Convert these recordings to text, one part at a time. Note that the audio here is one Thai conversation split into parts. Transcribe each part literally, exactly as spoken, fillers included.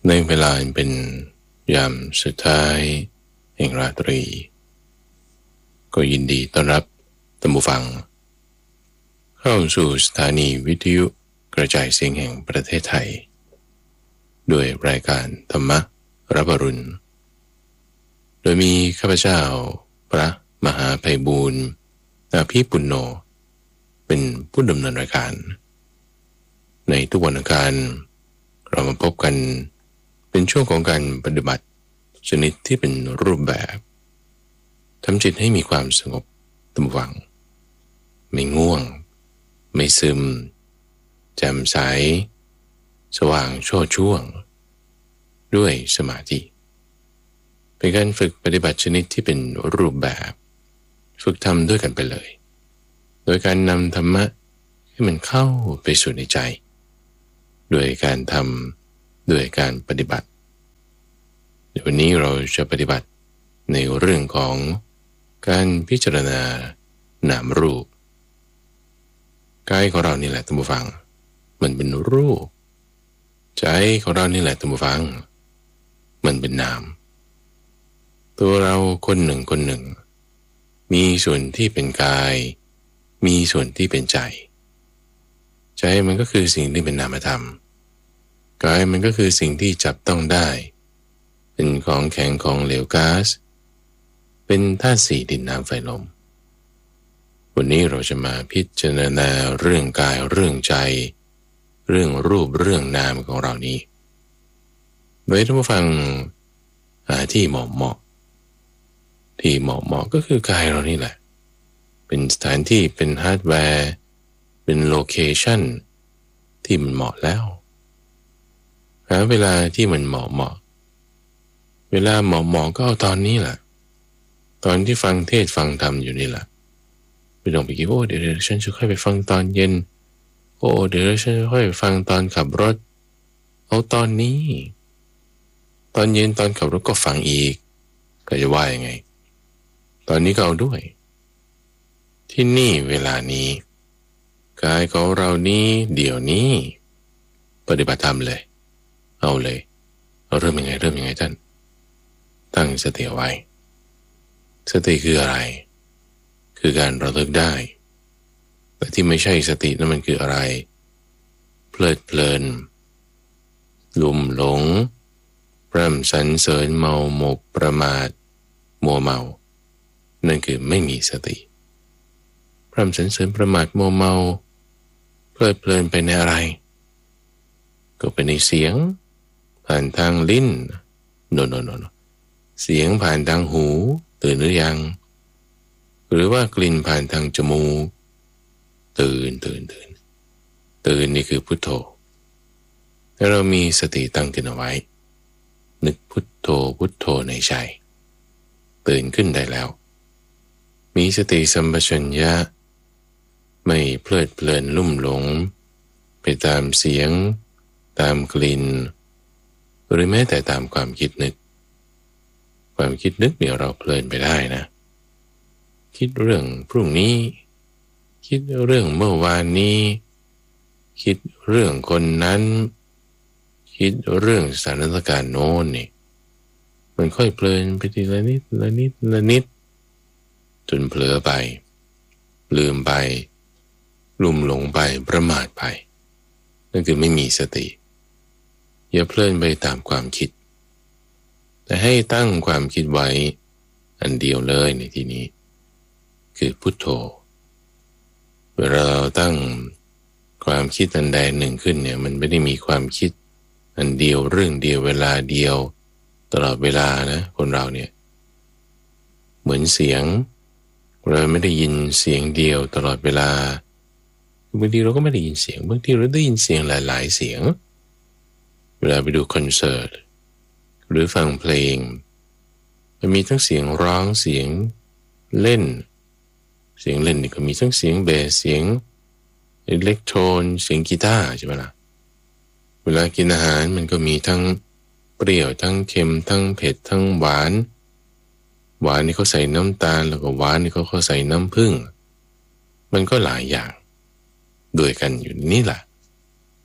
ในเวลาเป็นยามสุดท้ายแห่งราตรีก็ยินดีต้อนรับท่านผู้ฟังเข้าสู่สถานีวิทยุกระจายเสียงแห่งประเทศไทยด้วยรายการธรรมรับอรุณโดยมีข้าพเจ้าพระมหาไพบูลย์อาภีปุณโญเป็นผู้ดำเนินรายการในทุกวันอังคารเรามาพบกันเป็นช่วงของการปฏิบัติชนิดที่เป็นรูปแบบทำจิตให้มีความสงบตั้งวังไม่ง่วงไม่ซึมแจ่มใสสว่างโชติช่วงด้วยสมาธิเป็นการฝึกปฏิบัติชนิดที่เป็นรูปแบบฝึกทำด้วยกันไปเลยโดยการนำธรรมะให้มันเข้าไปสู่ในใจด้วยการทำด้วยการปฏิบัติเดี๋ยววันนี้เราจะปฏิบัติในเรื่องของการพิจารณานามรูปกายของเรานี่แหละท่านผู้ฟังมันเป็นรูปใจของเรานี่แหละท่านผู้ฟังมันเป็นนามตัวเราคนหนึ่งคนหนึ่งมีส่วนที่เป็นกายมีส่วนที่เป็นใจใจมันก็คือสิ่งที่เป็นนามธรรมกายมันก็คือสิ่งที่จับต้องได้เป็นของแข็งของเหลวก๊าซเป็นธาตุสี่ดินน้ำไฟลมวันนี้เราจะมาพิจารณาเรื่องกายเรื่องใจเรื่องรูปเรื่องนามของเรานี้โดยท่านผู้ฟังหาที่เหมาะเหมาะที่เหมาะเหมาะก็คือกายเรานี่แหละเป็นสถานที่เป็นฮาร์ดแวร์เป็นโลเคชั่นที่มันเหมาะแล้วหาเวลาที่มันเหมาะเหมาะเวลาเหมาะเหมาะก็เอาตอนนี้แหละตอนที่ฟังเทศฟังธรรมอยู่นี่แหละไม่ต้องไปคิดโอ้เดี๋ยวฉันจะค่อยไปฟังตอนเย็นโอ้เดี๋ยวฉันจะค่อยไปฟังตอนขับรถเอาตอนนี้ตอนเย็นตอนขับรถก็ฟังอีกก็จะว่ายังไงตอนนี้ก็เอาด้วยที่นี่เวลานี้กายของเรานี้เดี๋ยวนี้ปฏิบัติธรรมเลยเอาเลยเอาเริ่มยังไงเริ่มยังไงท่านตั้งสติไว้สติคืออะไรคือการระลึกได้แต่ที่ไม่ใช่สตินั่นมันคืออะไรเพลิดเพลินลุ่มหลงพร่ำสรรเสริญเมาหมกประมาทมัวเมานั่นคือไม่มีสติพร่ำสรรเสริญประมาทมัวเมาเพลิดเพลินไปในอะไรก็เป็นในเสียงผ่านทางลิ้นโนโนโนโนเสียงผ่านทางหูตื่นหรือยังหรือว่ากลิ่นผ่านทางจมูกตื่นตื่นตื่นตื่นนี่คือพุทโธถ้าเรามีสติตั้งขึ้นเอาไว้นึกพุทโธพุทโธในใจตื่นขึ้นได้แล้วมีสติสัมปชัญญะไม่เพลิดเพลินลุ่มหลงไปตามเสียงตามกลิ่นหรือแม้แต่ตามความคิดนึกความคิดนึกเนี่ยเราเพลินไปได้นะคิดเรื่องพรุ่งนี้คิดเรื่องเมื่อวานนี้คิดเรื่องคนนั้นคิดเรื่องสถานการณ์โน้นนี่มันค่อยเพลินไปทีละนิดละนิดละนิดจนเผลอไปลืมไปลุ่มหลงไปประมาทไปนั่นคือไม่มีสติอย่าเพลินไปตามความคิดแต่ให้ตั้งความคิดไว้อันเดียวเลยในที่นี้คือพุทโธเวลาเราตั้งความคิดอันใดหนึ่งขึ้นเนี่ยมันไม่ได้มีความคิดอันเดียวเรื่องเดียวเวลาเดียวตลอดเวลานะคนเราเนี่ยเหมือนเสียงเราไม่ได้ยินเสียงเดียวตลอดเวลาบางทีเราก็ไม่ได้ยินเสียงบางทีเราได้ยินเสียงหลายๆเสียงเวลาไปดูคอนเสิร์ตหรือฟังเพลงมันมีทั้งเสียงร้องเสียงเล่นเสียงเล่นนี่ก็มีทั้งเสียงเบสเสียงอิเล็กโทรนเสียงกีตาร์ใช่ไหมล่ะเวลากินอาหารมันก็มีทั้งเปรี้ยวทั้งเค็มทั้งเผ็ดทั้งหวานหวานนี่เขาใส่น้ำตาลแล้วก็หวานนี่เขาเขาใส่น้ำผึ้งมันก็หลายอย่างด้วยกันอยู่นี่แหละ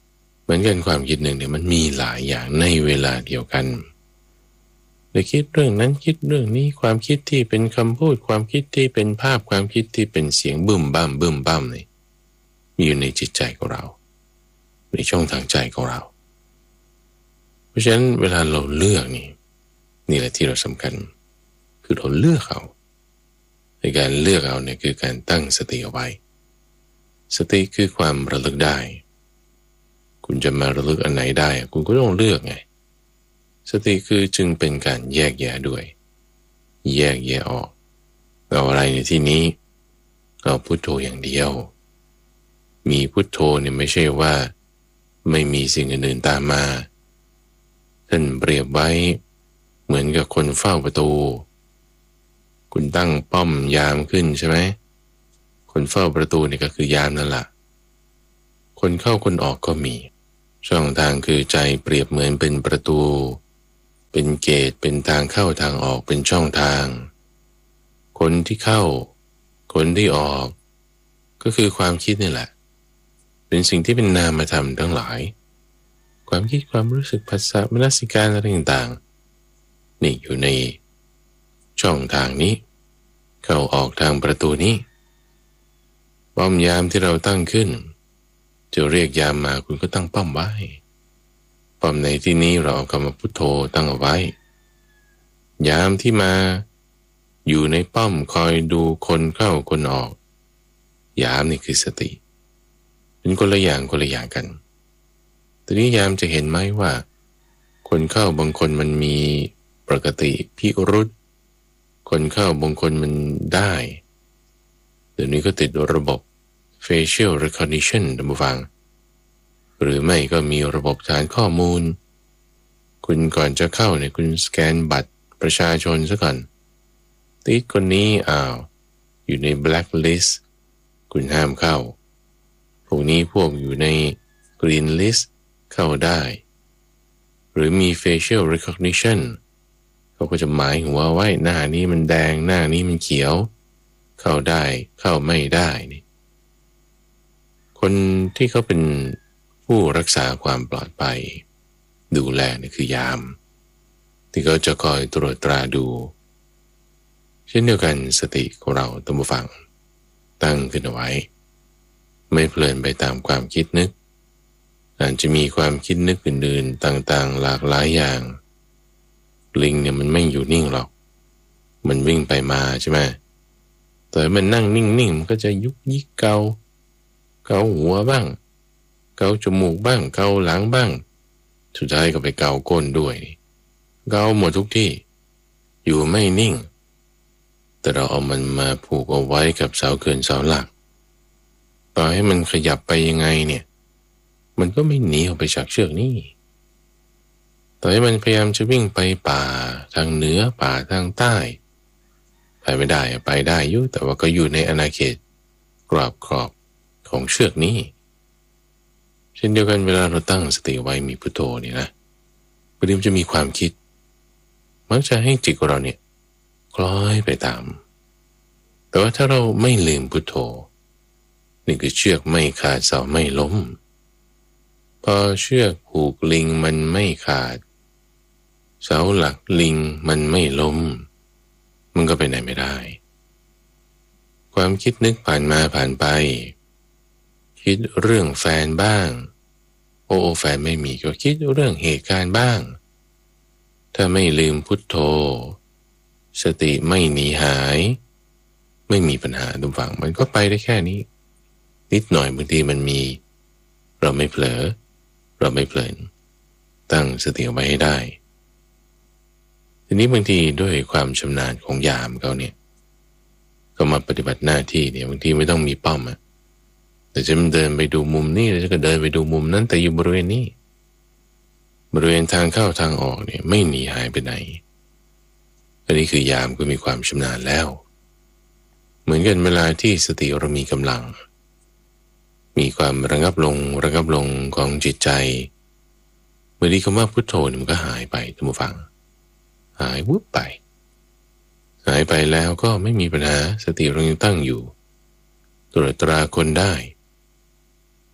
เหมือนกันความคิดหนึ่งเนี่ยมันมีหลายอย่างในเวลาเดียวกันได้คิดเรื่องนั้นคิดเรื่องนี้ความคิดที่เป็นคำพูดความคิดที่เป็นภาพความคิดที่เป็นเสียงบึ้มบ้ามบึ้มบ้ามเนี่ยมีอยู่ในจิตใจของเราในช่องทางใจของเราเพราะฉะนั้นเวลาเราเลือกนี่นี่แหละที่เราสำคัญคือเราเลือกเอาในการเลือกเอาเนี่ยคือการตั้งสติเอาไว้สติคือความระลึกได้คุณจะมาระลึกอันไหนได้คุณก็ต้องเลือกไงสติคือจึงเป็นการแยกแยะด้วยแยกแยะออกเอาอะไรในที่นี้เอาพุทโธอย่างเดียวมีพุทโธเนี่ยไม่ใช่ว่าไม่มีสิ่งอื่นๆตามมาท่านเปรียบไว้เหมือนกับคนเฝ้าประตูคุณตั้งป้อมยามขึ้นใช่ไหมคนเฝ้าประตูนี่ก็คือยามนั่นแหละคนเข้าคนออกก็มีช่องทางคือใจเปรียบเหมือนเป็นประตูเป็นเกตเป็นทางเข้าทางออกเป็นช่องทางคนที่เข้าคนที่ออกก็คือความคิดนี่แหละเป็นสิ่งที่เป็นนามธรรมทั้งหลายความคิดความรู้สึกภาษามนสิการอะไรต่างๆนี่อยู่ในช่องทางนี้เข้าออกทางประตูนี้ป้อมยามที่เราตั้งขึ้นจะเรียกยามมาคุณก็ตั้งป้อมไว้ป้อมในที่นี้เราเอาคำว่าพุทโธตั้งเอาไว้ยามที่มาอยู่ในป้อมคอยดูคนเข้าคนออกยามนี่คือสติเป็นคนละอย่างคนละอย่างกันทีนี้ยามจะเห็นไหมว่าคนเข้าบางคนมันมีปกติพิรุธคนเข้าบางคนมันได้เดี๋ยวนี้ก็ติดระบบ facial recognition ท่านผู้ฟังหรือไม่ก็มีระบบฐานข้อมูลคุณก่อนจะเข้าเนี่ยคุณสแกนบัตรประชาชนซะก่อนติดคนนี้อ้าวอยู่ใน blacklist คุณห้ามเข้าพวกนี้พวกอยู่ใน green list เข้าได้หรือมี facial recognition เขาก็จะหมายหัวไว้หน้านี้มันแดงหน้านี้มันเขียวเข้าได้เข้าไม่ได้นี่คนที่เขาเป็นผู้รักษาความปลอดภัยดูแลนี่คือยามที่เขาจะคอยตรวจตราดูเช่นเดียวกันสติของเราตั้งฟังตั้งขึ้นเอาไว้ไม่เพลินไปตามความคิดนึกอาจจะมีความคิดนึกอื่นๆต่างๆหลากหลายอย่างลิงเนี่ยมันไม่อยู่นิ่งหรอกมันวิ่งไปมาใช่ไหมแต่มันนั่งนิ่งๆมันก็จะยุกยิกเกาเกาหัวบ้างเกาจมูกบ้างเกาหลังบ้างสุดท้ายก็ไปเกาก้นด้วยเกาหมดทุกที่อยู่ไม่นิ่งแต่เราเอามันมาผูกเอาไว้กับเสาเขื่อนเสาหลักต่อให้มันขยับไปยังไงเนี่ยมันก็ไม่หนีออกไปจากเชือกนี้ต่อให้มันพยายามจะวิ่งไปป่าทางเหนือป่าทางใต้ไปไม่ได้ไปได้อยู่แต่ว่าก็อยู่ในอาณาเขตกรอบขอบของเชือกนี้เช่นเดียวกันเวลาเราตั้งสติไว้มีพุทโธเนี่ยนะพอดีมันจะมีความคิดมักจะให้จิตของเราเนี่ยคล้อยไปตามแต่ว่าถ้าเราไม่ลืมพุทโธนี่คือเชือกไม่ขาดเสาไม่ล้มพอเชือกผูกลิงมันไม่ขาดเสาหลักลิงมันไม่ล้มมันก็ไปไหนไม่ได้ความคิดนึกผ่านมาผ่านไปคิดเรื่องแฟนบ้างโอ้แฟนไม่มีก็คิดเรื่องเหตุการณ์บ้างถ้าไม่ลืมพุทโธสติไม่หนีหายไม่มีปัญหาทุกฝั่งมันก็ไปได้แค่นี้นิดหน่อยบางทีมันมีเราไม่เผลอเราไม่เพลินตั้งสติไว้ให้ได้ทีนี้บางทีด้วยความชำนาญของยามเขาเนี่ยก็มาปฏิบัติหน้าที่เนี่ยบางทีไม่ต้องมีป้อมอะแต่จะมันเดินไปดูมุมนี้แล้วจะก็เดินไปดูมุมนั้นแต่อยู่บริเวณนี้บริเวณทางเข้าทางออกเนี่ยไม่หนีหายไปไหนอันนี้คือยามก็มีความชำนาญแล้วเหมือนกันเวลาที่สติเรามีกำลังมีความระงับลงระงับลงของจิตใจเมื่อดีคำว่าพุทโธมันก็หายไปท่านผู้ฟังหายวุบไปหายไปแล้วก็ไม่มีปัญหาสติเรายังตั้งอยู่ตรวจตราคนได้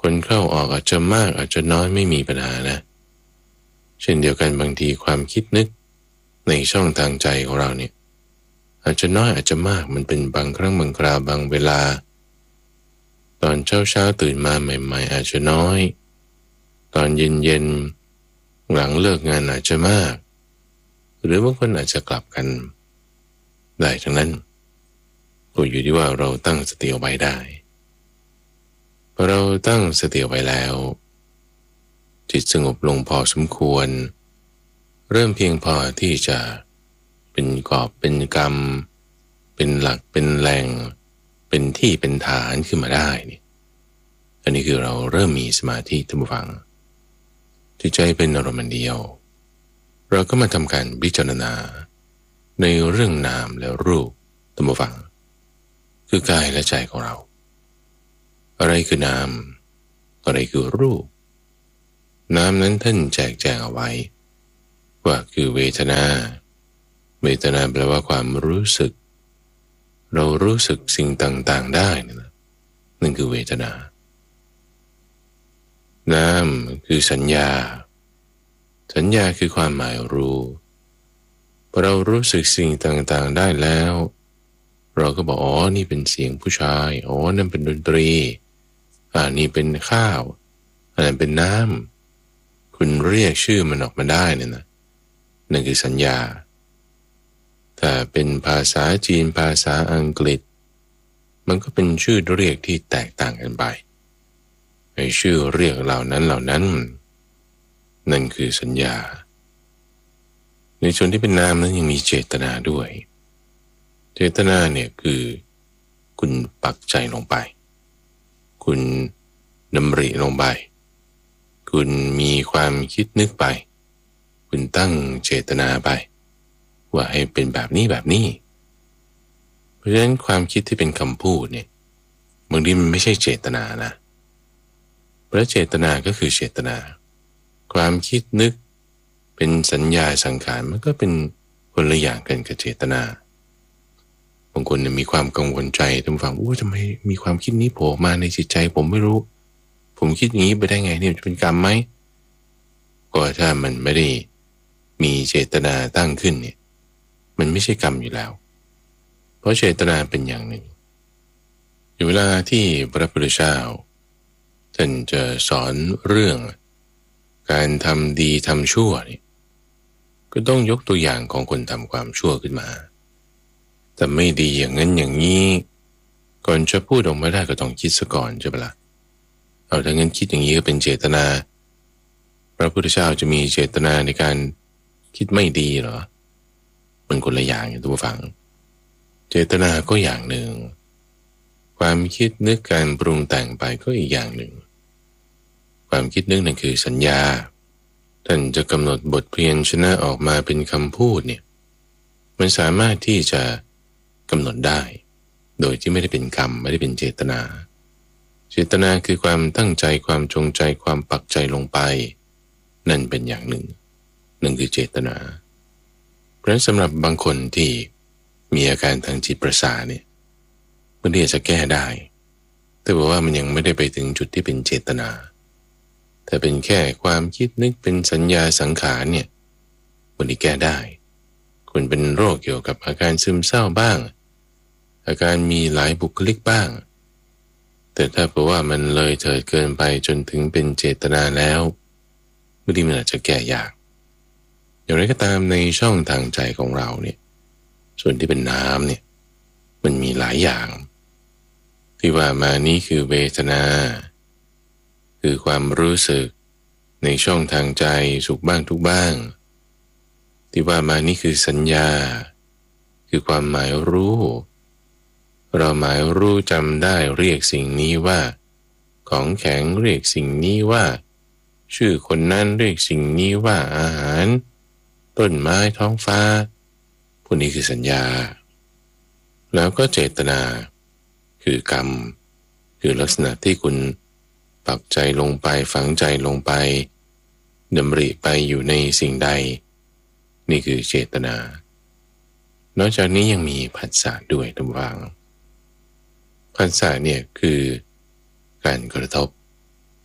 คนเข้าออกอาจจะมากอาจจะน้อยไม่มีปัญหานะเช่นเดียวกันบางทีความคิดนึกในช่องทางใจของเราเนี่ยอาจจะน้อยอาจจะมากมันเป็นบางครั้งบางคราวบางเวลาตอนเช้าเช้าตื่นมาใหม่ๆอาจจะน้อยตอนเย็นเย็นหลังเลิกงานอาจจะมากหรือบางคนอาจจะกลับกันได้ทั้งนั้นก็อยู่ที่ว่าเราตั้งสติเอาไว้ได้พอเราตั้งสติเอาไว้แล้วจิตสงบลงพอสมควรเริ่มเพียงพอที่จะเป็นกอบเป็นกรรมเป็นหลักเป็นแหล่งเป็นที่เป็นฐานขึ้นมาได้นี่อันนี้คือเราเริ่มมีสมาธิท่านผู้ฟังจิตใจเป็นอารมณ์เดียวเราก็มาทำการพิจารณาในเรื่องนามและรูปท่านผู้ฟังคือกายและใจของเราอะไรคือนามอะไรคือรูปนามนั้นท่านแจกแจงเอาไว้ว่าคือเวทนาเวทนาแปลว่าความรู้สึกเรารู้สึกสิ่งต่างๆได้นั่นคือเวทนานามคือสัญญาสัญญาคือความหมายรู้พอเรารู้สึกสิ่งต่างๆได้แล้วเราก็บอกอ๋อนี่เป็นเสียงผู้ชายอ๋อนั่นเป็นดนตรีอ่านี่เป็นข้าวอันนั้นเป็นน้ำคุณเรียกชื่อมันออกมาได้เนี่ยนะนั่นคือสัญญาถ้าเป็นภาษาจีนภาษาอังกฤษมันก็เป็นชื่อเรียกที่แตกต่างกันไปไอ้ชื่อเรียกเหล่านั้นเหล่านั้นนั่นคือสัญญาในส่วนที่เป็นนามนั้นยังมีเจตนาด้วยเจตนาเนี่ยคือคุณปักใจลงไปคุณดำริลงไปคุณมีความคิดนึกไปคุณตั้งเจตนาไปว่าให้เป็นแบบนี้แบบนี้เพราะฉะนั้นความคิดที่เป็นคำพูดเนี่ยบางทีมันไม่ใช่เจตนานะเพราะเจตนาก็คือเจตนาความคิดนึกเป็นสัญญาสังขารมันก็เป็นคนละอย่างกันกับเจตนาบางคนเนี่ยมีความกังวลใจทำฟังโอ้ทำไมมีความคิดนี้โผล่มาในจิตใจผมไม่รู้ผมคิดอย่างนี้ไปได้ไงเนี่ยจะเป็นกรรมไหมก็ถ้ามันไม่ได้มีเจตนาตั้งขึ้นเนี่ยมันไม่ใช่กรรมอยู่แล้วเพราะเจตนาเป็นอย่างหนึ่งอยู่เวลาที่พระพุทธเจ้าท่านจะสอนเรื่องการทำดีทำชั่วนี่ก็ต้องยกตัวอย่างของคนทำความชั่วขึ้นมาแต่ไม่ดีอย่างนั้นอย่างนี้ก่อนจะพูดออกมาได้ก็ต้องคิดซะก่อนใช่ปะล่ะเอาถ้างั้นคิดอย่างนี้ก็เป็นเจตนาพระพุทธเจ้าจะมีเจตนาในการคิดไม่ดีเหรอมันคนละอย่างอย่างตัวฟังเจตนาก็อย่างหนึ่งความคิดนึกการปรุงแต่งไปก็อีกอย่างหนึ่งความคิดนึกนั่นคือสัญญาท่านจะกำหนดบทเพียรชนะออกมาเป็นคำพูดเนี่ยมันสามารถที่จะกำหนดได้โดยที่ไม่ได้เป็นกรรมไม่ได้เป็นเจตนาเจตนาคือความตั้งใจความจงใจความปักใจลงไปนั่นเป็นอย่างหนึ่งนั่นคือเจตนาเพราะฉะนั้นสำหรับบางคนที่มีอาการทางจิตประสาทเนี่ยมันอาจจะแก้ได้แต่บอกว่ามันยังไม่ได้ไปถึงจุดที่เป็นเจตนาแต่เป็นแค่ความคิดนึกเป็นสัญญาสังขารเนี่ยคนที่แก้ได้คนเป็นโรคเกี่ยวกับอาการซึมเศร้าบ้างอาการมีหลายบุคลิกบ้างแต่ถ้าเพราะว่ามันเลยเถิดเกินไปจนถึงเป็นเจตนาแล้วบางทีมันอาจจะแก้ยากอย่างไรก็ตามในช่องทางใจของเราเนี่ยส่วนที่เป็นน้ำเนี่ยมันมีหลายอย่างที่ว่ามานี้คือเวทนาคือความรู้สึกในช่องทางใจสุขบ้างทุกบ้างที่ว่ามานี้คือสัญญาคือความหมายรู้เราหมายรู้จำได้เรียกสิ่งนี้ว่าของแข็งเรียกสิ่งนี้ว่าชื่อคนนั้นเรียกสิ่งนี้ว่าอาหารต้นไม้ท้องฟ้าพวกนี้คือสัญญาแล้วก็เจตนาคือกรรมคือลักษณะที่คุณปักใจลงไปฝังใจลงไปดำริไปอยู่ในสิ่งใดนี่คือเจตนานอกจากนี้ยังมีผัสสะด้วยท่านฟังผัสสะเนี่ยคือการกระทบ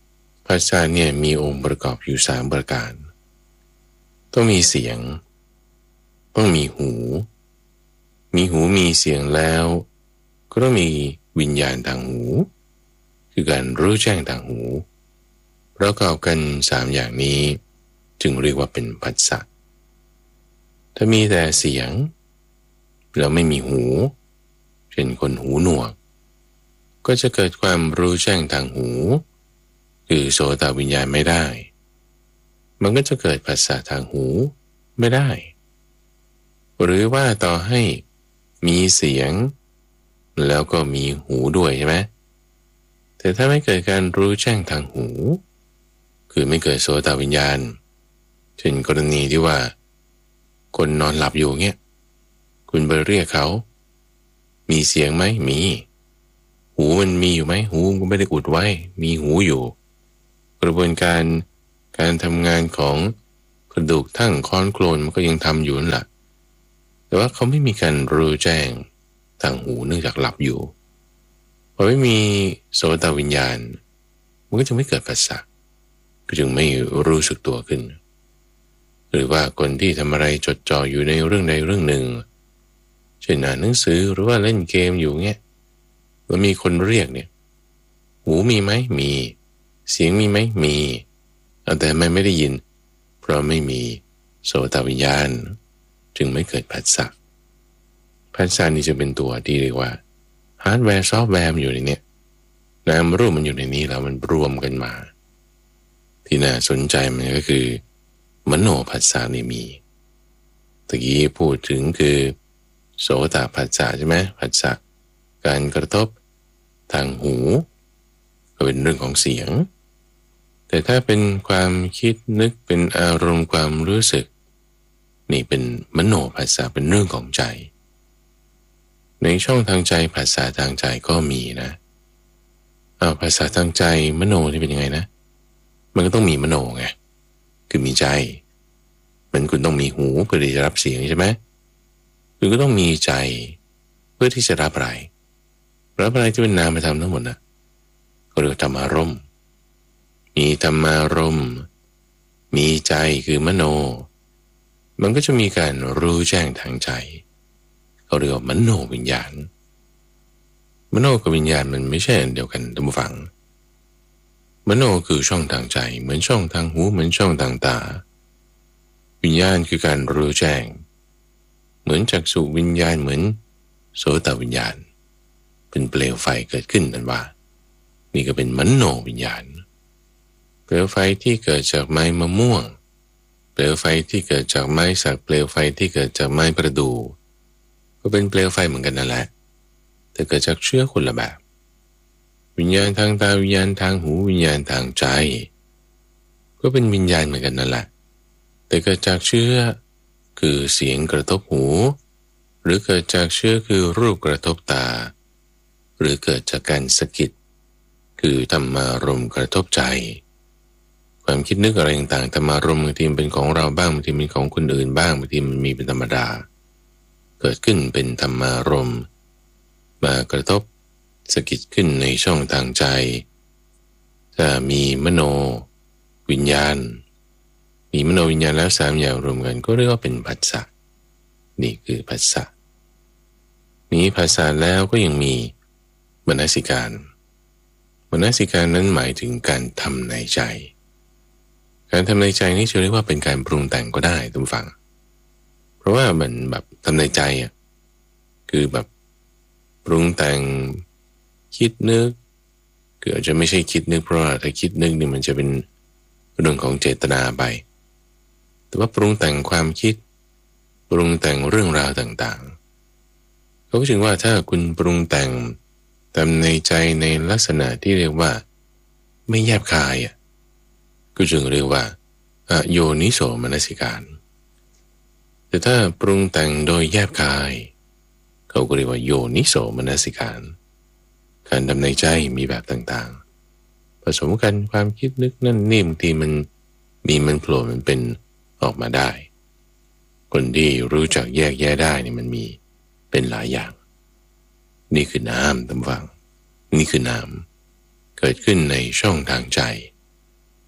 ภาษาเนี่ยมีองค์ประกอบอยู่สามประการต้องมีเสียงต้องมีหูมีหูมีเสียงแล้วก็ต้องมีวิญญาณทางหูคือการรู้แจ้งทางหูประกอบกันสามอย่างนี้จึงเรียกว่าเป็นผัสสะถ้ามีแต่เสียงแล้วไม่มีหูเช่นคนหูหนวกก็จะเกิดความรู้แจ้งทางหูคือโสตวิญญาณไม่ได้มันก็จะเกิดผัสสะทางหูไม่ได้หรือว่าต่อให้มีเสียงแล้วก็มีหูด้วยใช่ไหมแต่ถ้าไม่เกิดการรู้แจ้งทางหูคือไม่เกิดโสตวิญญาณเช่นกรณีที่ว่าคนนอนหลับอยู่เงี้ยคุณไปเรียกเขามีเสียงไหมมีหูมันมีอยู่ไหมหูก็ไม่ได้อุดไว้มีหูอยู่กระบวนการการทำงานของกระดูกทั้งค้อนโคลนมันก็ยังทำอยู่นั่นแหละแต่ว่าเขาไม่มีการรู้แจ้งทางหูเนื่องจากหลับอยู่พอไม่มีโสตวิญญาณมันก็จะไม่เกิดผัสสะก็จึงไม่รู้สึกตัวขึ้นหรือว่าคนที่ทำอะไรจดจ่ออยู่ในเรื่องใดเรื่องหนึ่งเช่นอ่านหนังสือหรือว่าเล่นเกมอยู่เงี้ยแล้วมีคนเรียกเนี่ยหูมีไหมมีเสียงมีไหมมีแต่ไม่ไม่ได้ยินเพราะไม่มีโสตวิญญาณจึงไม่เกิดผัสสะผัสสะนี่จะเป็นตัวที่เรียกว่าฮาร์ดแวร์ซอฟต์แวร์อยู่ในนี้นามรูปมันอยู่ในนี้แล้วมันรวมกันมาที่น่าสนใจมันก็คือมโนผัสสะนี่มีตะกี้พูดถึงคือโสตผัสสะใช่ไหมผัสสะการกระทบทางหูก็เป็นเรื่องของเสียงแต่ถ้าเป็นความคิดนึกเป็นอารมณ์ความรู้สึกนี่เป็นมโนผัสสะเป็นเรื่องของใจในช่องทางใจภาษาทางใจก็มีนะเอาภาษาทางใจมโนนี่เป็นยังไงนะมันก็ต้องมีมโนไงคือมีใจมันคุณต้องมีหูเพื่อที่จะรับเสียงใช่ไหมคุณก็ต้องมีใจเพื่อที่จะรับอะไรรับอะไรที่เป็นนามธรรมทั้งหมดนะก็เรียกธรรมารมณ์มีธรรมารมณ์มีใจคือมโนมันก็จะมีการรู้แจ้งทางใจเขาเรียกว่ามโนวิญญาณมโนกับวิญญาณมันไม่ใช่อันเดียวกันท่านผู้ฟังมโนคือช่องทางใจเหมือนช่องทางหูเหมือนช่องทางตาวิญญาณคือการรู้แจ้งเหมือนจักษุวิญญาณเหมือนโสตวิญญาณเป็นเปลวไฟเกิดขึ้นนั่นว่านี่ก็เป็นมโนวิญญาณเปลวไฟที่เกิดจากไม้มะม่วงเปลวไฟที่เกิดจากไม้สักเปลวไฟที่เกิดจากไม้ประดู่ก็เป็นเปลวไฟเหมือนกันนั่นแหละแต่เกิดจากเชื้อคนละแบบวิญญาณทางตาวิญญาณทางหูวิญญาณทางใจก็เป็นวิญญาณเหมือนกันนั่นแหละแต่เกิดจากเชื้อคือเสียงกระทบหูหรือเกิดจากเชื้อคือรูปกระทบตาหรือเกิดจากการสะกิดคือธรรมารมณ์กระทบใจความคิดนึกอะไรต่างๆธรรมารมณ์บางทีมันเป็นของเราบ้างบางทีเป็นของคนอื่นบ้างบางทีมันมีเป็นธรรมดาเกิดขึ้นเป็นธรรมารมณ์มากระทบสะกิดขึ้นในช่องทางใจจะมีมโนวิญญาณมีมโนวิญญาณแล้วสามอย่างรวมกันก็เรียกว่าเป็นผัสสะนี่คือผัสสะมีผัสสะแล้วก็ยังมีมนสิการมนสิการนั้นหมายถึงการทำในใจการทำในใจนี่จะเรียกว่าเป็นการปรุงแต่งก็ได้ทุกฝั่งเพราะว่ามันแบบทำในใจอ่ะคือแบบปรุงแต่งคิดนึกคืออาจจะไม่ใช่คิดนึกเพราะว่าถ้าคิดนึกนี่มันจะเป็นเรื่องของเจตนาไปแต่ว่าปรุงแต่งความคิดปรุงแต่งเรื่องราวต่างๆเขาก็จึงว่าถ้าคุณปรุงแต่งทำในใจในลักษณะที่เรียกว่าไม่แยบคายอ่ะก็จึงเรียกว่าอโยนิโสมนสิการแต่ถ้าปรุงแต่งโดยแยบคายเขาก็เรียกว่าโยนิโสมนสิการการทำในใจมีแบบต่างๆผสมกันความคิดนึกนั่นนี่บางทีมันมีมันโผล่มันเป็นออกมาได้คนที่รู้จักแยกแยะได้นี่มันมีเป็นหลายอย่างนี่คือน้ำตำฟังนี่คือน้ำเกิดขึ้นในช่องทางใจ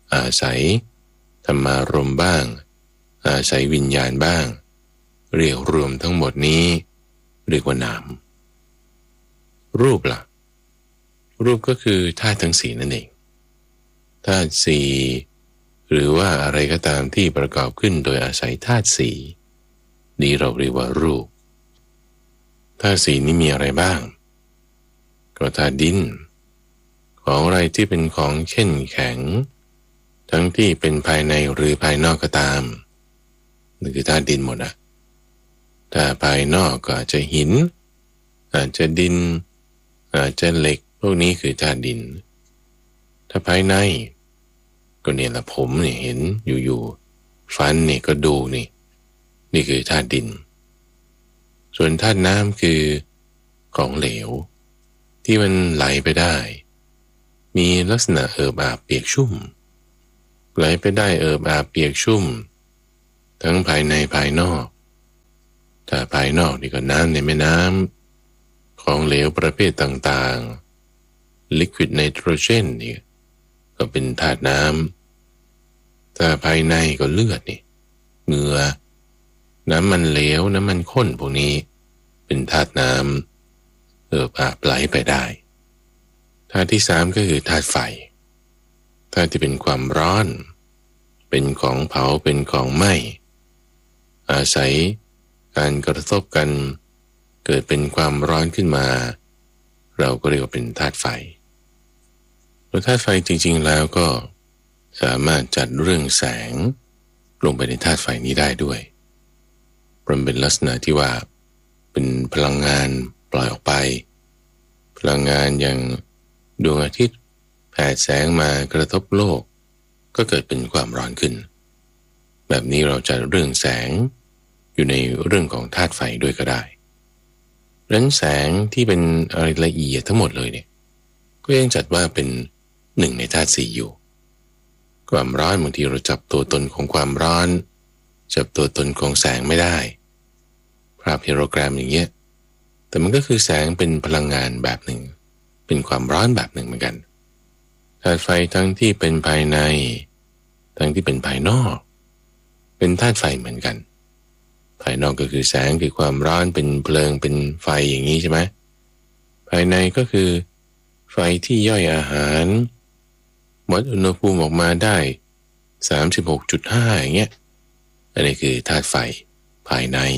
อาศัยธรรมารมณ์บ้างอาศัยวิญญาณบ้างเรียกรวมทั้งหมดนี้เรียกว่านามรูปล่ะรูปก็คือธาตุทั้งสี่นั่นเองธาตุสี่หรือว่าอะไรก็ตามที่ประกอบขึ้นโดยอาศัยธาตุสี่นี้เราเรียกว่ารูปธาตุสี่นี้มีอะไรบ้างก็ธาตุดินของอะไรที่เป็นของเข่นแข็งทั้งที่เป็นภายในหรือภายนอกก็ตามนี่คือธาตุดินหมดอะถ้าภายนอกก็อาจจะหินอาจจะดินอาจจะเหล็กพวกนี้คือธาตุดินถ้าภายในก็เนี่ยละผมเนี่ยเห็นอยู่ๆฟันเนี่ยก็ดูนี่นี่คือธาตุดินส่วนธาตุน้ำคือของเหลวที่มันไหลไปได้มีลักษณะเอิบอาบเปียกชุ่มไหลไปได้เอิบอาบเปียกชุ่มทั้งภายในภายนอกถ้าภายนอกนี่ก็น้ำในแม่น้ำของเหลวประเภทต่างๆ liquid nitrogen นี่ก็เป็นธาตุน้ำถ้าภายในก็เลือดนี่เหงื่อน้ำมันเหลวน้ำมันข้นพวกนี้เป็นธาตุน้ำเอิบอาบไหลไปได้ธาตุที่สามก็คือธาตุไฟธาตุที่เป็นความร้อนเป็นของเผาเป็นของไหม้อาศัยการกระทบกันเกิดเป็นความร้อนขึ้นมาเราก็เรียกว่าเป็นธาตุไฟแล้วธาตุไฟจริงๆแล้วก็สามารถจัดเรื่องแสงลงไปในธาตุไฟนี้ได้ด้วยมันเป็นลักษณะที่ว่าเป็นพลังงานปล่อยออกไปพลังงานอย่างดวงอาทิตย์แผดแสงมากระทบโลกก็เกิดเป็นความร้อนขึ้นแบบนี้เราจะเรื่องแสงอยู่ในเรื่องของธาตุไฟด้วยก็ได้ดังนั้นแสงที่เป็นอะไรละเอียดทั้งหมดเลยเนี่ยก็ยังจัดว่าเป็นหนึ่งในธาตุสี่อยู่ความร้อนบางทีเราจับตัวตนของความร้อนจับตัวตนของแสงไม่ได้ภาพเฮโรแกรมอย่างเงี้ยแต่มันก็คือแสงเป็นพลังงานแบบหนึ่งเป็นความร้อนแบบหนึ่งเหมือนกันธาตุไฟทั้งที่เป็นภายในทั้งที่เป็นภายนอกเป็นธาตุไฟเหมือนกันภายนอกก็คือแสงคือความร้อนเป็นเพลิงเป็นไฟอย่างนี้ใช่ไหมภายในก็คือไฟที่ย่อยอาหารวัดอุณหภูมิออกมาได้ สามสิบหกจุดห้า อย่างเงี้ยอันนี้คือธาตุไฟภายใน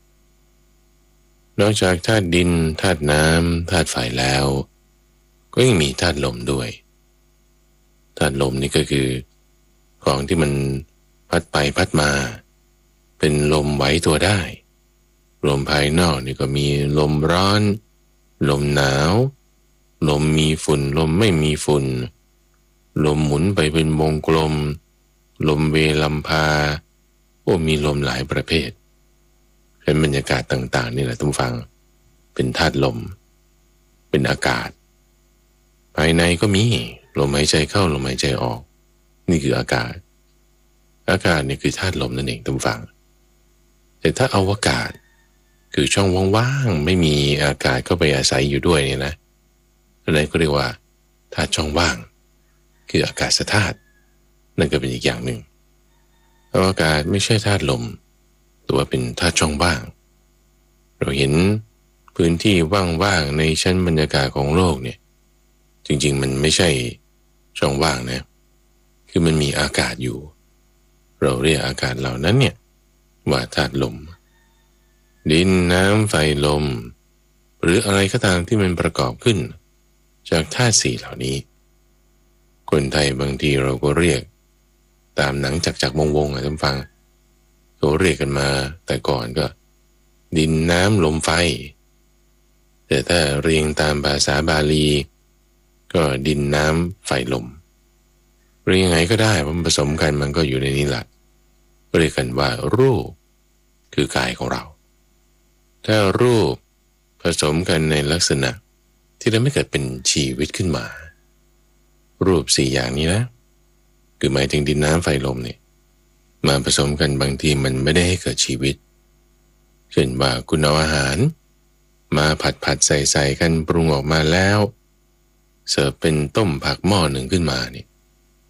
นอกจากธาตุดินธาตุน้ำธาตุไฟแล้วก็ยังมีธาตุลมด้วยธาตุลมนี่ก็คือของที่มันพัดไปพัดมาเป็นลมไหวตัวได้ลมภายนอกนี่ก็มีลมร้อนลมหนาวลมมีฝุ่นลมไม่มีฝุ่นลมหมุนไปเป็นวงกลมลมเวลัมพาโอ้มีลมหลายประเภทเป็นบรรยากาศต่างๆนี่แหละท่านผู้ฟังเป็นธาตุลมเป็นอากาศภายในก็มีลมหายใจเข้าลมหายใจออกนี่คืออากาศอากาศนี่คือธาตุลมนั่นเองท่านผู้ฟังแต่ถ้าอวกาศคือช่องว่างๆไม่มีอากาศเข้าไปอาศัยอยู่ด้วยเนี่ยนะอะไรก็เรียกว่าธาตุช่องว่างคืออากาศธาตุนั่นก็เป็นอีกอย่างหนึ่งอวกาศไม่ใช่ธาตุลมแต่ว่าเป็นธาตุช่องว่างเราเห็นพื้นที่ว่างๆในชั้นบรรยากาศของโลกเนี่ยจริงๆมันไม่ใช่ช่องว่างนะคือมันมีอากาศอยู่เราเรียกอากาศเหล่านั้นเนี่ยว่าธาตุลมดินน้ำไฟลมหรืออะไรก็ตามที่มันประกอบขึ้นจากธาตุสี่เหล่านี้คนไทยบางทีเราก็เรียกตามหนังจักรจักรวงศ์ๆอ่ะท่านฟังเขาเรียกกันมาแต่ก่อนก็ดินน้ำลมไฟแต่ถ้าเรียงตามภาษาบาลีก็ดินน้ำไฟลมเรียกยังไงก็ได้มันผสมกันมันก็อยู่ในนี้แหละเรียกกันว่ารูปคือกายของเราถ้ารูปผสมกันในลักษณะที่ทำให้เกิดเป็นชีวิตขึ้นมารูปสี่อย่างนี้นะคือหมายถึงดินน้ำไฟลมเนี่ยมาผสมกันบางทีมันไม่ได้ให้เกิดชีวิตเช่นว่าคุณเอาอาหารมาผัดผัดใส่ใส่กันปรุงออกมาแล้วเสิร์ฟเป็นต้มผักหม้อหนึ่งขึ้นมานี่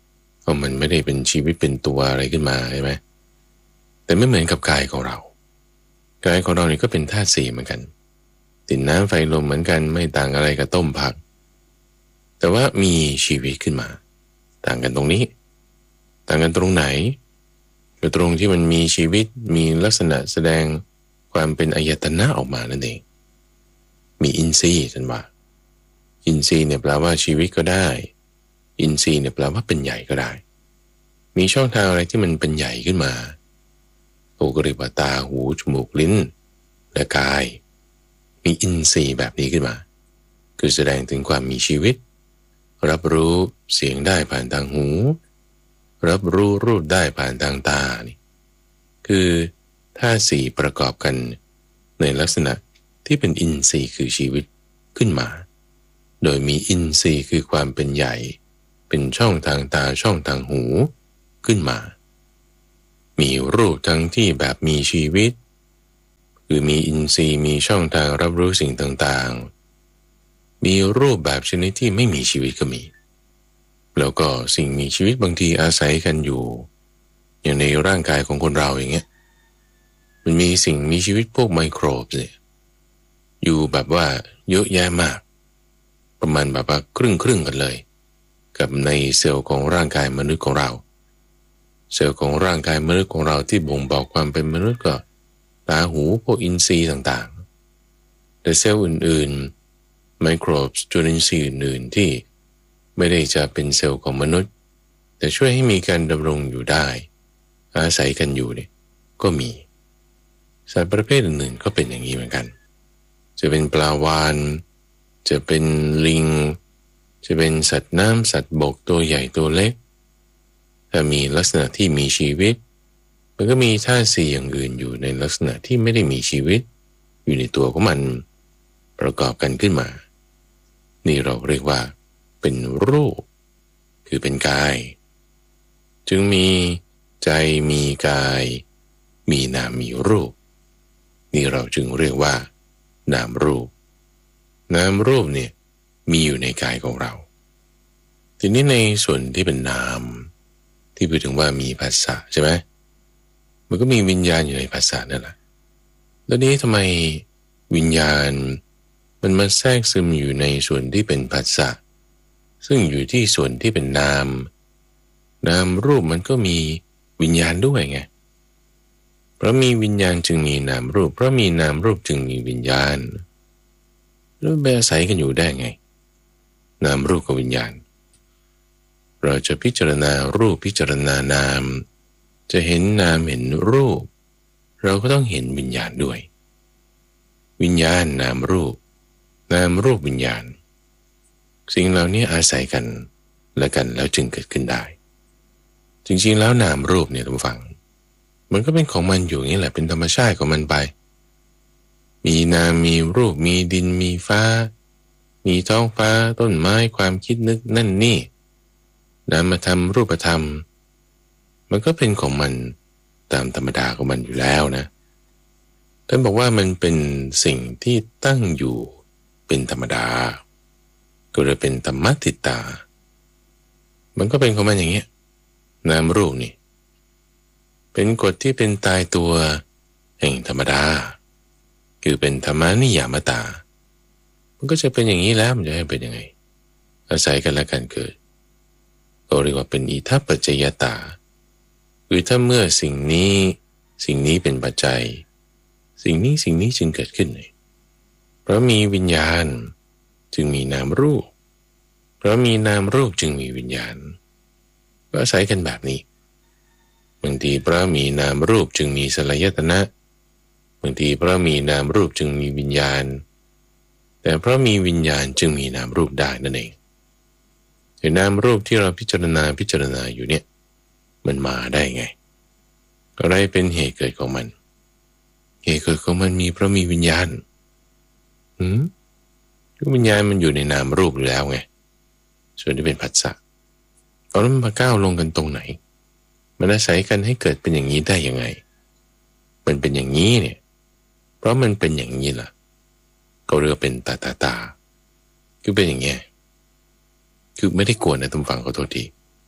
เพราะมันไม่ได้เป็นชีวิตเป็นตัวอะไรขึ้นมาใช่ไหมแต่ไม่เหมือนกับกายของเรากายของเรานี่ก็เป็นธาตุสี่เหมือนกันดินน้ำไฟลมเหมือนกันไม่ต่างอะไรกับต้มผักแต่ว่ามีชีวิตขึ้นมาต่างกันตรงนี้ต่างกันตรงไหนคือตรงที่มันมีชีวิตมีลักษณะแสดงความเป็นอายตนะออกมานั่นเองมีอินทรีย์ฉันว่าอินทรีย์เนี่ยแปลว่าชีวิตก็ได้อินทรีย์เนี่ยแปลว่าเป็นใหญ่ก็ได้มีช่องทางอะไรที่มันเป็นใหญ่ขึ้นมาโอกริบตาหูจมูกลิ้นและกายมีอินทรีย์แบบนี้ขึ้นมาคือแสดงถึงความมีชีวิตรับรู้เสียงได้ผ่านทางหูรับรู้รูปได้ผ่านทางตานี่คือธาตุสี่ประกอบกันในลักษณะที่เป็นอินทรีย์คือชีวิตขึ้นมาโดยมีอินทรีย์คือความเป็นใหญ่เป็นช่องทางตาช่องทางหูขึ้นมามีรูปทั้งที่แบบมีชีวิตคือมีอินทรีย์มีช่องทางรับรู้สิ่งต่างๆมีรูปแบบชนิดที่ไม่มีชีวิตก็มีแล้วก็สิ่งมีชีวิตบางทีอาศัยกันอยู่อย่างในร่างกายของคนเราอย่างเงี้ยมันมีสิ่งมีชีวิตพวกไมโครบเนี่ยอยู่แบบว่าเยอะแยะมากประมาณแบบว่าครึ่งครึ่งกันเลยกับในเซลล์ของร่างกายมนุษย์ของเราเซลล์ของร่างกายมนุษย์ของเราที่บ่งบอกความเป็นมนุษย์ก็ตาหูพวกอินทรีย์ต่างๆแต่เซลล์อื่นๆไมโครบจุลินทรีย์อื่นๆที่ไม่ได้จะเป็นเซลล์ของมนุษย์แต่ช่วยให้มีการดำรงอยู่ได้อาศัยกันอยู่เนี่ยก็มีสัตว์ประเภทอื่นๆก็เป็นอย่างนี้เหมือนกันจะเป็นปลาวาฬจะเป็นลิงจะเป็นสัตว์น้ำสัตว์บกตัวใหญ่ตัวเล็กถ้ามีลักษณะที่มีชีวิตมันก็มีธาตุสี่อย่างอื่นอยู่ในลักษณะที่ไม่ได้มีชีวิตอยู่ในตัวของมันประกอบกันขึ้นมานี่เราเรียกว่าเป็นรูปคือเป็นกายจึงมีใจมีกายมีนามมีรูปนี่เราจึงเรียกว่านามรูปนามรูปเนี่ยมีอยู่ในกายของเราทีนี้ในส่วนที่เป็นนามที่พูดถึงว่ามีภาษาใช่ไหมมันก็มีวิญญาณอยู่ในภาษานั่นแหละแล้วนี้ทำไมวิญญาณมันมาแทรกซึมอยู่ในส่วนที่เป็นภาษาซึ่งอยู่ที่ส่วนที่เป็นนามนามรูปมันก็มีวิญญาณด้วยไงเพราะมีวิญญาณจึงมีนามรูปเพราะมีนามรูปจึงมีวิญญาณแล้วไปอาศัยกันอยู่ได้ไงนามรูปกับวิญญาณเราจะพิจารณารูปพิจารณานามจะเห็นนามเห็นรูปเราก็ต้องเห็นวิญญาณด้วยวิญญาณนามรูปนามรูปวิญญาณสิ่งเหล่านี้อาศัยกันและกันแล้วจึงเกิดขึ้นได้จริงๆแล้วนามรูปเนี่ยท่านผู้ฟังมันก็เป็นของมันอยู่อย่างนี้แหละเป็นธรรมชาติของมันไปมีนามมีรูปมีดินมีฟ้ามีท้องฟ้าต้นไม้ความคิดนึกนั่นนี่นามธรรมรูปธรรมมันก็เป็นของมันตามธรรมดาของมันอยู่แล้วนะท่านบอกว่ามันเป็นสิ่งที่ตั้งอยู่เป็นธรรมดาก็เลยเป็นธรรมติตามันก็เป็นของมันอย่างเงี้ยนามรูปนี่เป็นกฎที่เป็นตายตัวแห่งธรรมดาคือเป็นธรรมานิยามตามันก็จะเป็นอย่างนี้แล้วมันจะให้เป็นยังไงอาศัยกันและกันเกิดเราเรียกว่าเป็นอิทัปปัจจยตาคือถ้าเมื่อสิ่งนี้สิ่งนี้เป็นปัจจัยสิ่งนี้สิ่งนี้จึงเกิดขึ้นเพราะมีวิญญาณจึงมีนามรูปเพราะมีนามรูปจึงมีวิญญาณก็อาศัยกันแบบนี้บางทีเพราะมีนามรูปจึงมีสลายตนะบางทีเพราะมีนามรูปจึงมีวิญญาณแต่เพราะมีวิญญาณจึงมีนามรูปได้นั่นเองแต่นามรูปที่เราพิจารณาพิจารณาอยู่เนี่ยมันมาได้ไงอะไรเป็นเหตุเกิดของมันเหตุเกิดของมันมีเพราะมีวิญญาณหืมวิญญาณมันอยู่ในนามรูปอยู่แล้วไงส่วนที่เป็นผัสสะเอาแล้วมันมาก้าวลงกันตรงไหนมันอาศัยกันให้เกิดเป็นอย่างนี้ได้ยังไงมันเป็นอย่างนี้เนี่ยเพราะมันเป็นอย่างนี้ล่ะก็เรียกเป็นตาตาตาคือเป็นอย่างเงี้ยคือไม่ได้กวนนะทุกฝั่งขอโทษที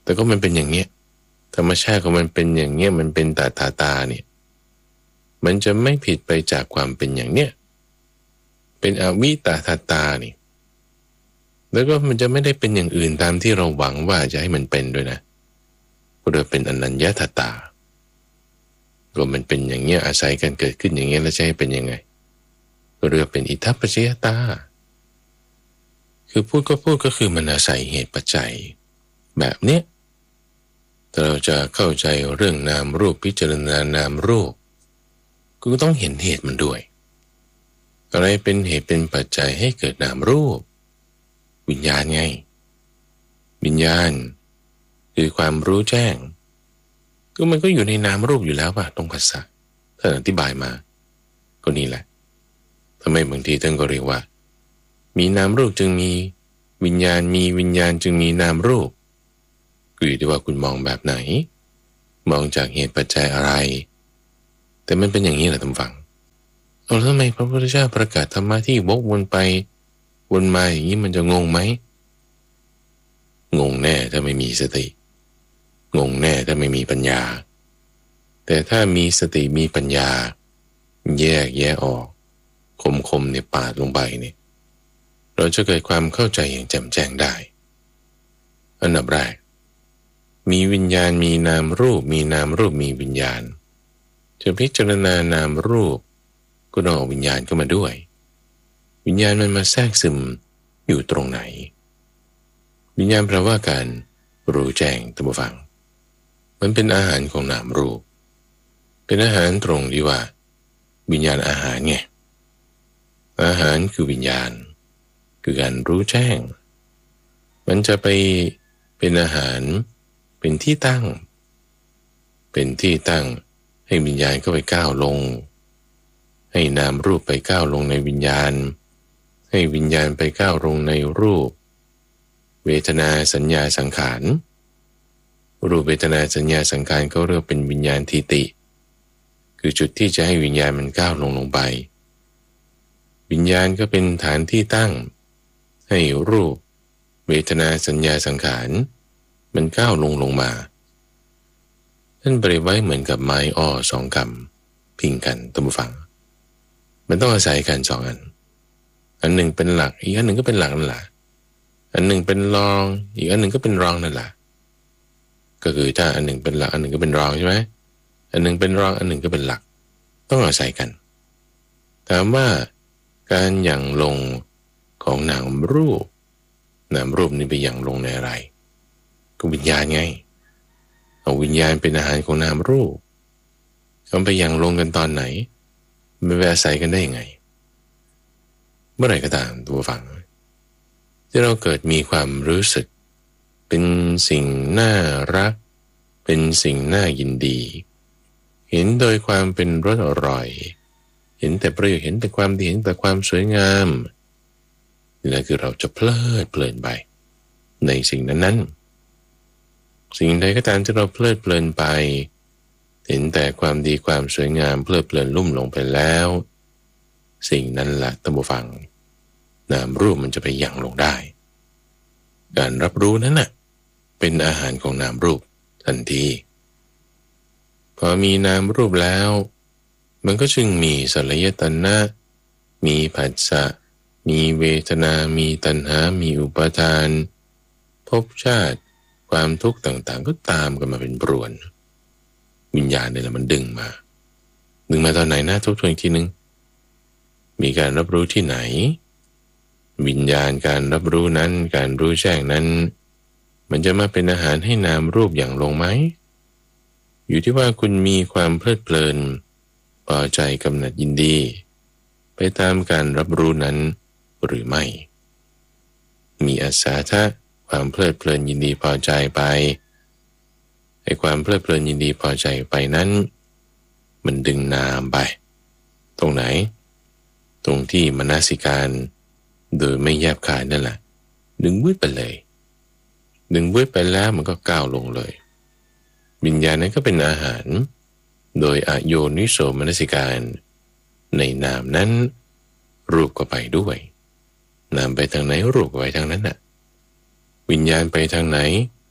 แต่ก็มันเป็นอย่างเนี้ยธรรมชาติของมันเป็นอย่างเนี้ยมันเป็นตาตาตาเนี่ยมันจะไม่ผิดไปจากความเป็นอย่างเนี้ยเป็นอวิตาตาตานี่แล้วก็มันจะไม่ได้เป็นอย่างอื่นตามที่เราหวังว่าจะให้มันเป็นด้วยนะเพราะเป็นอนัญญาตาตาก็มันเป็นอย่างเนี้ยอาศัยกันเกิดขึ้นอย่างเงี้ยแล้วจะให้เป็นยังไงเรียกเป็นอิทัปปัจจยตาคือพูดก็พูดก็คือมันอาศัยเหตุปัจจัยแบบเนี้ยถ้าเราจะเข้าใจเรื่องนามรูปพิจารณานามรูปก็ต้องเห็นเหตุมันด้วยอะไรเป็นเหตุเป็นปัจจัยให้เกิดนามรูปวิญญาณไงวิญญาณคือความรู้แจ้งก็มันก็อยู่ในนามรูปอยู่แล้วป่ะตรงภาษาท่านอธิบายมาก็นี่แหละทำไมบางทีท่านก็เรียกว่ามีนามรูปจึงมีวิญญาณมีวิญญาณจึงมีนามรูปก็อยู่ที่ว่าคุณมองแบบไหนมองจากเหตุปัจจัยอะไรแต่มันเป็นอย่างนี้แหละท่านฟังเอาแล้วทำไมพระพุทธเจ้าประกาศธรรมะที่วกวนไปวนมาอย่างนี้มันจะงงไหมงงแน่ถ้าไม่มีสติงงแน่ถ้าไม่มีปัญญาแต่ถ้ามีสติมีปัญญาแยกแยะออกคมๆเนี่ยปาดลงไปเนี่ยเราจะเกิดความเข้าใจอย่างแจ่มแจ้งได้อันดับแรกมีวิญญาณมีนามรูปมีนามรูปมีวิญญาณจะพิจารณานามรูปก็ต้องเอาวิญญาณเข้ามาด้วยวิญญาณมันมาแทรกซึมอยู่ตรงไหนวิญญาณแปลว่าการรู้แจ้งท่านผู้ฟังมันเป็นอาหารของนามรูปเป็นอาหารตรงที่ว่าวิญญาณอาหารไงอาหารคือวิญญาณคือการรู้แจ้งมันจะไปเป็นอาหารเป็นที่ตั้งเป็นที่ตั้งให้วิญญาณเข้าไปก้าวลงให้นามรูปไปก้าวลงในวิญญาณให้วิญญาณไปก้าวลงในรูปเวทนาสัญญาสังขารรูปเวทนาสัญญาสังขารเขาเรียกเป็นวิญญาณทิติคือจุดที่จะให้วิญญาณมันก้าวลงลงไปวิญญาณก็เป็นฐานที่ตั้งให้รูปเวทนาสัญญาสังขารมันก้าวลงลงมาท่านเปรียบไว้เหมือนกับไม้อ้อสองกำพิงกันท่านผู้ฟังมันต้องอาศัยกันสองอันอันหนึ่งเป็นหลักอีกอันหนึ่งก็เป็นหลักนั่นแหละอันหนึ่งเป็นรองอีกอันหนึ่งก็เป็นรองนั่นแหละก็คือถ้าอันหนึ่งเป็นหลักอันหนึ่งก็เป็นรองใช่ไหมอันหนึ่งเป็นรองอันหนึ่งก็เป็นหลักต้องอาศัยกันถามว่าการหยั่งลงของนามรูปนามรูปนี่ไปหยั่งลงในอะไรก็วิญญาณไงเอาวิญญาณเป็นอาหารของนามรูปมันไปหยั่งลงกันตอนไหนมันไปอาศัยกันได้ยังไงเมื่อไหร่ก็ตามตัวฟังที่เราเกิดมีความรู้สึกเป็นสิ่งน่ารักเป็นสิ่งน่ายินดีเห็นโดยความเป็นรสอร่อยเห็นแต่ประโยชน์เห็นแต่ความดีเห็นแต่ความสวยงามนี่แหละคือเราจะเพลิดเพลินไปในสิ่งนั้นๆสิ่งใดก็ตามที่เราเพลิดเพลินไปเห็นแต่ความดีความสวยงามเพลิดเพลินลุ่มลงไปแล้วสิ่งนั้นแหละท่านผู้ฟังนามรูปมันจะไปหยั่งลงได้การรับรู้นั้นน่ะเป็นอาหารของนามรูปทันทีพอมีนามรูปแล้วมันก็จึงมีสัลยตนะมีผัสสะมีเวทนามีตัณหามีอุปาทานภพชาติความทุกข์ต่างๆก็ตามกันมาเป็นปรวนวิญญาณเนี่ยแหละมันดึงมาดึงมาตอนไหนนะทบทวนอีกทีนึงมีการรับรู้ที่ไหนวิญญาณการรับรู้นั้นการรู้แจ้งนั้นมันจะมาเป็นอาหารให้นามรูปอย่างลงไหมอยู่ที่ว่าคุณมีความเพลิดเพลินพอใจกำหนัดยินดีไปตามการรับรู้นั้นหรือไม่มีอาสาทะความเพลิดเพลินยินดีพอใจไปไอ้ความเพลิดเพลินยินดีพอใจไปนั้นมันดึงนามไปตรงไหนตรงที่มนสิการโดยไม่แยบคายนั่นแหละดึงวืดไปเลยดึงวืดไปแล้วมันก็ก้าวลงเลยวิญญาณนั้นก็เป็นอาหารโดยอโยนิโสมนสิการในนามนั้นรูปก็ไปด้วยนามไปทางไหนรูปก็ไปทางนั้นน่ะวิญญาณไปทางไหน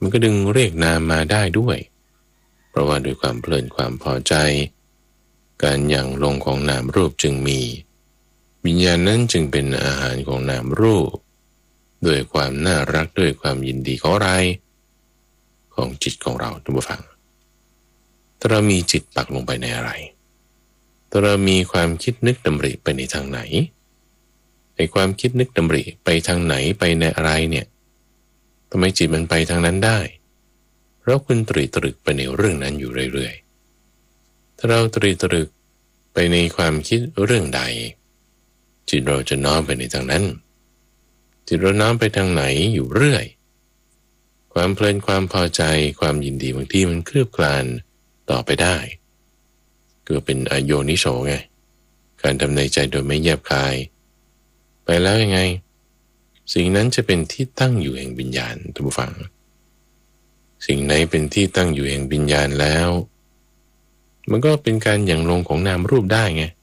มันก็ดึงเรียกนามมาได้ด้วยเพราะว่าด้วยความเพลินความพอใจการหยั่งลงของนามรูปจึงมีวิญญาณนั้นจึงเป็นอาหารของนามรูปด้วยความน่ารักด้วยความยินดีของอะไรของจิตของเราทุกฝังถ้าเรามีจิตปักลงไปในอะไรถ้าเรามีความคิดนึกดำริไปในทางไหนไอ้ความคิดนึกดำริไปทางไหนไปในอะไรเนี่ยทำไมจิตมันไปทางนั้นได้เพราะคุณตรีตรึกไปในเรื่องนั้นอยู่เรื่อยๆถ้าเราตรีตรึกไปในความคิดเรื่องใดจิตเราจะน้อมไปในทางนั้นจิตเราน้อมไปทางไหนอยู่เรื่อยความเพลินความพอใจความยินดีบางที่มันเคลือบคลานต่อไปได้ก็เป็นอโยนิโสไงการทำในใจโดยไม่แยบคายไปแล้วยังไงสิ่งนั้นจะเป็นที่ตั้งอยู่แห่งวิญญาณทุกฝังสิ่งไหนเป็นที่ตั้งอยู่แห่งวิญญาณแล้วมันก็เป็นการหยั่งลงของนามรูปได้ไง